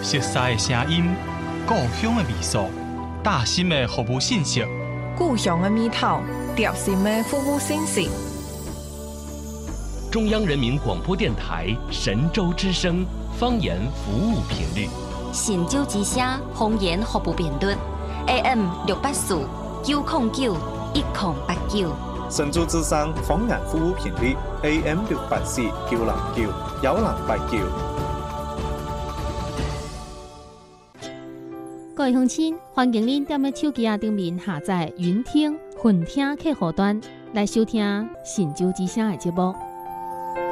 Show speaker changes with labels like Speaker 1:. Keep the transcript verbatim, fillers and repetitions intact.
Speaker 1: 熟悉的声音，故乡的味素，大心的服务信息，
Speaker 2: 故乡的味道，贴心的服务信息。
Speaker 3: 中央人民广播电台神州之声方言服务频率，
Speaker 4: 神州之声方言服务频率 A M 六八四九零九一零八九。
Speaker 5: 神州之声方言服務頻率 A M 六八四九零九幺零八九。
Speaker 6: 各位鄉親，歡迎您踮咧手機啊頂面下載雲聽、雲聽客戶端來收聽神州之聲的節目。